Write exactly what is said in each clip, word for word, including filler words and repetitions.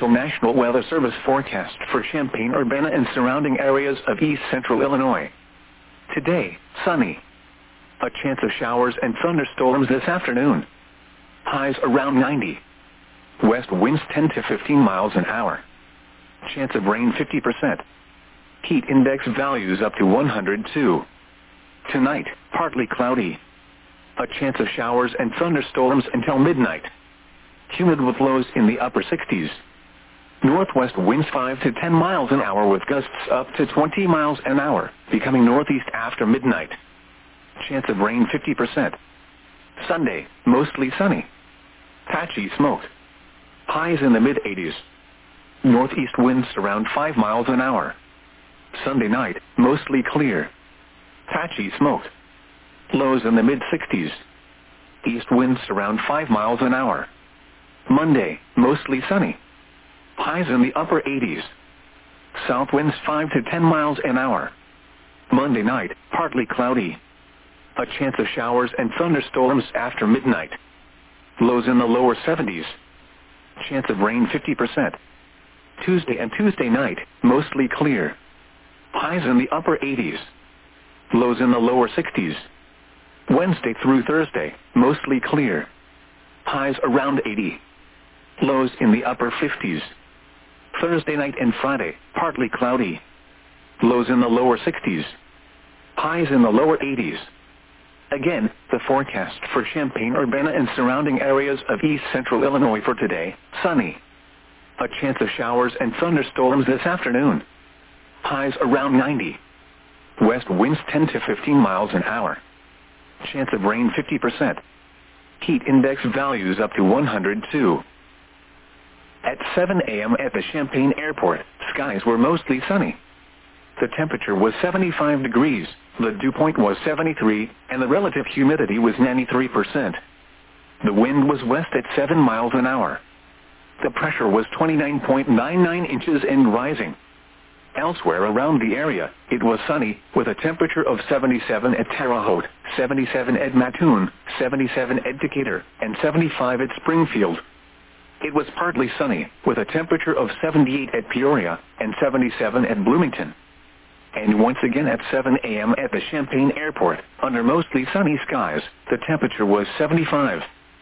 official National Weather Service forecast for Champaign-Urbana and surrounding areas of east central Illinois. Today, sunny. A chance of showers and thunderstorms this afternoon. Highs around ninety. West winds ten to fifteen miles an hour. Chance of rain fifty percent. Heat index values up to one hundred two. Tonight, partly cloudy. A chance of showers and thunderstorms until midnight. Humid with lows in the upper sixties. Northwest winds five to ten miles an hour with gusts up to twenty miles an hour, becoming northeast after midnight. Chance of rain fifty percent. Sunday, mostly sunny. Patchy smoke. Highs in the mid eighties. Northeast winds around five miles an hour. Sunday night, mostly clear. Patchy smoke. Lows in the mid sixties. East winds around five miles an hour. Monday, mostly sunny. Highs in the upper eighties. South winds five to ten miles an hour. Monday night, partly cloudy. A chance of showers and thunderstorms after midnight. Lows in the lower seventies. Chance of rain fifty percent. Tuesday and Tuesday night, mostly clear. Highs in the upper eighties. Lows in the lower sixties. Wednesday through Thursday, mostly clear. Highs around eighty. Lows in the upper fifties. Thursday night and Friday, partly cloudy. Lows in the lower sixties. Highs in the lower eighties. Again, the forecast for Champaign-Urbana and surrounding areas of east central Illinois for today, sunny. A chance of showers and thunderstorms this afternoon. Highs around ninety. West winds ten to fifteen miles an hour. Chance of rain fifty percent. Heat index values up to one hundred two. At seven a m at the Champaign Airport, skies were mostly sunny. The temperature was seventy-five degrees, the dew point was seventy-three, and the relative humidity was ninety-three percent. The wind was west at seven miles an hour. The pressure was twenty-nine point nine nine inches and rising. Elsewhere around the area, it was sunny, with a temperature of seventy-seven at Terre Haute, seventy-seven at Mattoon, seventy-seven at Decatur, and seventy-five at Springfield. It was partly sunny, with a temperature of seventy-eight at Peoria, and seventy-seven at Bloomington. And once again at seven a m at the Champaign Airport, under mostly sunny skies, the temperature was seventy-five.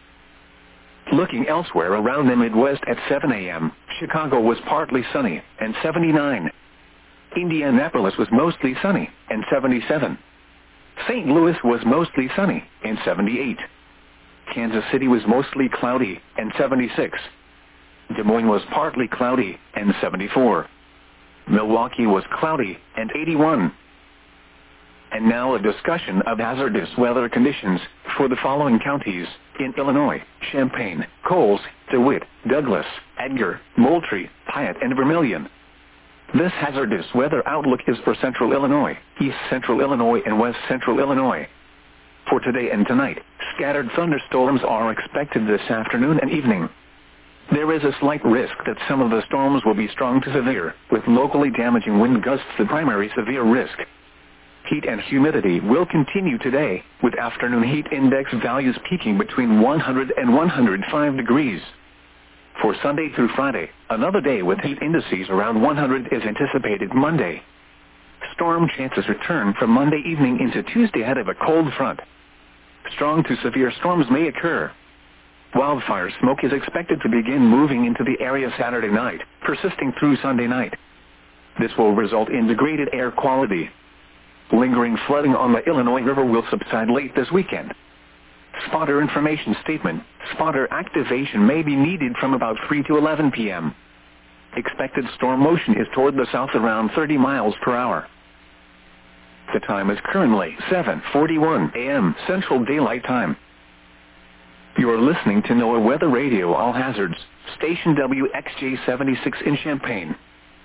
Looking elsewhere around the Midwest at seven a m, Chicago was partly sunny, and seventy-nine. Indianapolis was mostly sunny, and seventy-seven. Saint Louis was mostly sunny, and seventy-eight. Kansas City was mostly cloudy, and seventy-six. Des Moines was partly cloudy, and seventy-four. Milwaukee was cloudy, and eighty-one. And now a discussion of hazardous weather conditions for the following counties in Illinois: Champaign, Coles, DeWitt, Douglas, Edgar, Moultrie, Piatt, and Vermilion. This hazardous weather outlook is for central Illinois, east central Illinois, and west central Illinois. For today and tonight, scattered thunderstorms are expected this afternoon and evening. There is a slight risk that some of the storms will be strong to severe, with locally damaging wind gusts the primary severe risk. Heat and humidity will continue today, with afternoon heat index values peaking between one hundred and one hundred five degrees. For Sunday through Friday, another day with heat indices around one hundred is anticipated Monday. Storm chances return from Monday evening into Tuesday ahead of a cold front. Strong to severe storms may occur. Wildfire smoke is expected to begin moving into the area Saturday night, persisting through Sunday night. This will result in degraded air quality. Lingering flooding on the Illinois River will subside late this weekend. Spotter information statement: spotter activation may be needed from about three to eleven p m Expected storm motion is toward the south around thirty miles per hour. The time is currently seven forty-one a m Central Daylight Time. You are listening to NOAA Weather Radio All Hazards, station W X J seventy-six in Champaign.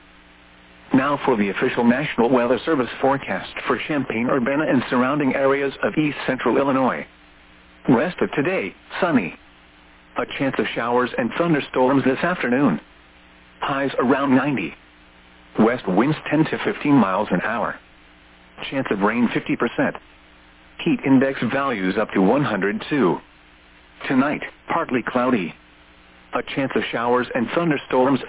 Now for the official National Weather Service forecast for Champaign-Urbana and surrounding areas of east central Illinois. Rest of today, sunny. A chance of showers and thunderstorms this afternoon. Highs around ninety. West winds ten to fifteen miles an hour. Chance of rain fifty percent. Heat index values up to one hundred two. Tonight, partly cloudy. A chance of showers and thunderstorms